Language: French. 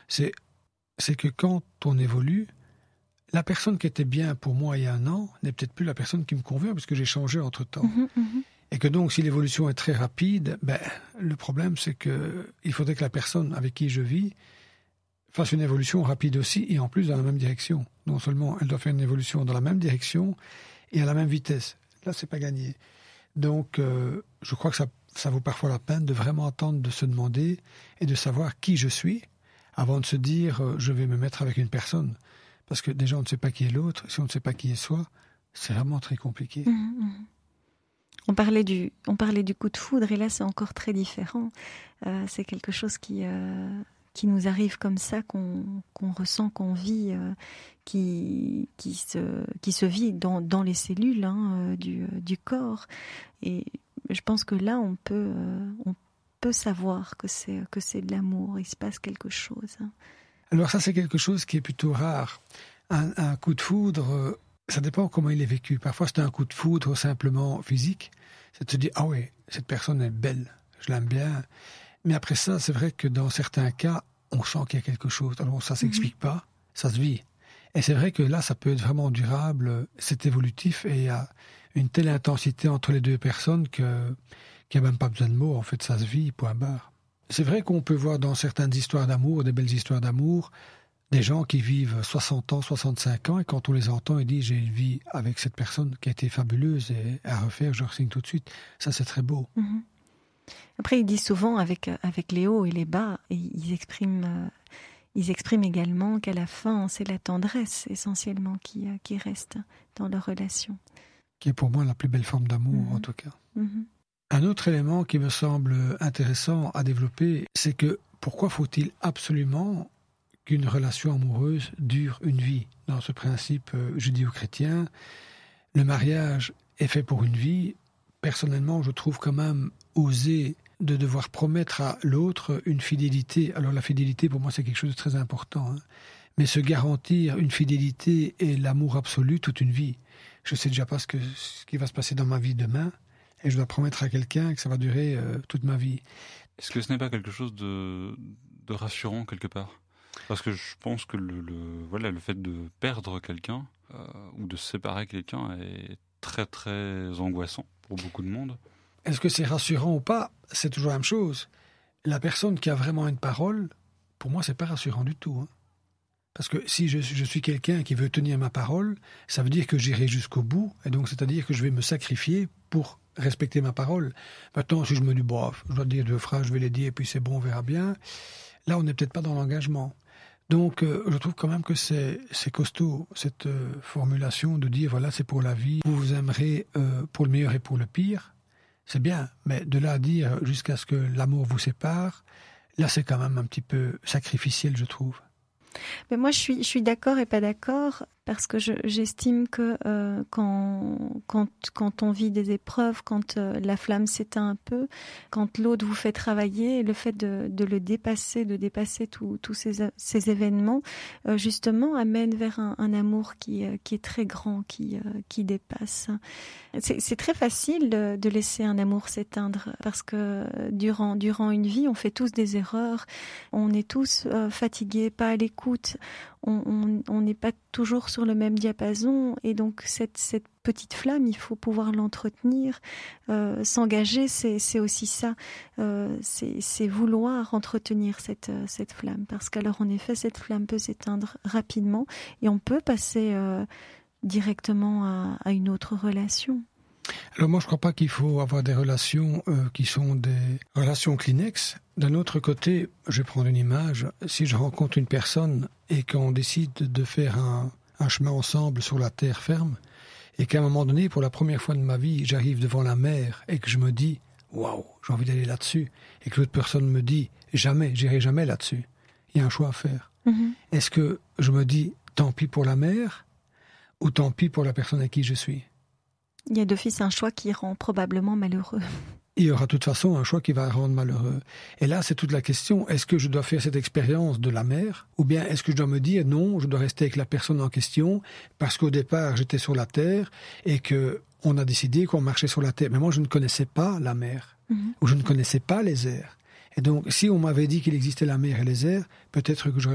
c'est que quand on évolue, la personne qui était bien pour moi il y a un an n'est peut-être plus la personne qui me convient parce que j'ai changé entre-temps. Et que donc, si l'évolution est très rapide, le problème, c'est qu'il faudrait que la personne avec qui je vis fasse une évolution rapide aussi, et en plus dans la même direction. Non seulement elle doit faire une évolution dans la même direction et à la même vitesse. Là, c'est pas gagné. Donc, je crois que ça vaut parfois la peine de vraiment attendre, de se demander et de savoir qui je suis avant de se dire je vais me mettre avec une personne. Parce que déjà, on ne sait pas qui est l'autre. Si on ne sait pas qui est soi, c'est vraiment très compliqué. On parlait du coup de foudre, et là, c'est encore très différent. C'est quelque chose qui nous arrive comme ça, qu'on ressent, qu'on vit, qui se vit dans les cellules du corps. Et je pense que là, on peut savoir que c'est de l'amour. Il se passe quelque chose. Alors ça, c'est quelque chose qui est plutôt rare. Un coup de foudre, ça dépend comment il est vécu. Parfois, c'est un coup de foudre simplement physique. C'est de se dire, ah oui, cette personne est belle, je l'aime bien. Mais après ça, c'est vrai que dans certains cas, on sent qu'il y a quelque chose. Alors ça ne s'explique pas, ça se vit. Et c'est vrai que là, ça peut être vraiment durable, c'est évolutif, et il y a une telle intensité entre les deux personnes qu'il n'y a même pas besoin de mots. En fait, ça se vit, point barre. C'est vrai qu'on peut voir dans certaines histoires d'amour, des belles histoires d'amour, des gens qui vivent 60 ans, 65 ans, et quand on les entend, ils disent « j'ai une vie avec cette personne qui a été fabuleuse et à refaire, je re-signe tout de suite ». Ça, c'est très beau. Après, ils disent souvent avec les hauts et les bas, et ils expriment également qu'à la fin, c'est la tendresse essentiellement qui reste dans leur relation. Qui est pour moi la plus belle forme d'amour, en tout cas. Un autre élément qui me semble intéressant à développer, c'est que pourquoi faut-il absolument qu'une relation amoureuse dure une vie? Dans ce principe judéo-chrétien, le mariage est fait pour une vie. Personnellement, je trouve quand même osé de devoir promettre à l'autre une fidélité. Alors la fidélité, pour moi, c'est quelque chose de très important. Mais se garantir une fidélité et l'amour absolu toute une vie. Je ne sais déjà pas ce qui va se passer dans ma vie demain, et je dois promettre à quelqu'un que ça va durer toute ma vie. Est-ce que ce n'est pas quelque chose de rassurant quelque part? Parce que je pense que le fait de perdre quelqu'un ou de se séparer de quelqu'un est très très angoissant pour beaucoup de monde. Est-ce que c'est rassurant ou pas? C'est toujours la même chose. La personne qui a vraiment une parole, pour moi, c'est pas rassurant du tout. Parce que si je suis quelqu'un qui veut tenir ma parole, ça veut dire que j'irai jusqu'au bout, et donc c'est-à-dire que je vais me sacrifier pour respecter ma parole. Maintenant, si je me dis, je dois dire 2 phrases, je vais les dire, et puis c'est bon, on verra bien, là, on n'est peut-être pas dans l'engagement. Donc, je trouve quand même que c'est costaud, cette formulation de dire, voilà, c'est pour la vie, vous vous aimerez pour le meilleur et pour le pire. C'est bien, mais de là à dire jusqu'à ce que l'amour vous sépare, là, c'est quand même un petit peu sacrificiel, je trouve. Mais moi, je suis d'accord et pas d'accord, parce que j'estime que quand on vit des épreuves, quand la flamme s'éteint un peu, quand l'autre vous fait travailler, le fait de le dépasser, de dépasser tous ces événements, justement, amène vers un amour qui est très grand, qui dépasse. C'est très facile de laisser un amour s'éteindre, parce que durant une vie, on fait tous des erreurs, on est tous fatigués, pas à l'écoute, on n'est pas toujours sur le même diapason, et donc cette petite flamme, il faut pouvoir l'entretenir. S'engager, c'est aussi ça, c'est vouloir entretenir cette flamme, parce qu'alors en effet cette flamme peut s'éteindre rapidement et on peut passer directement à une autre relation. Alors moi je ne crois pas qu'il faut avoir des relations qui sont des relations Kleenex. D'un autre côté, je vais prendre une image, si je rencontre une personne et qu'on décide de faire un chemin ensemble sur la terre ferme, et qu'à un moment donné, pour la première fois de ma vie, j'arrive devant la mer et que je me dis « Waouh, j'ai envie d'aller là-dessus », et que l'autre personne me dit « Jamais, j'irai jamais là-dessus », il y a un choix à faire. Est-ce que je me dis « Tant pis pour la mer » ou « Tant pis pour la personne à qui je suis » ? Il y a d'office un choix qui rend probablement malheureux. Il y aura de toute façon un choix qui va rendre malheureux. Et là, c'est toute la question. Est-ce que je dois faire cette expérience de la mer? Ou bien est-ce que je dois me dire non, je dois rester avec la personne en question parce qu'au départ, j'étais sur la terre et qu'on a décidé qu'on marchait sur la terre. Mais moi, je ne connaissais pas la mer. Ou je ne connaissais pas les airs. Et donc, si on m'avait dit qu'il existait la mer et les airs, peut-être que j'aurais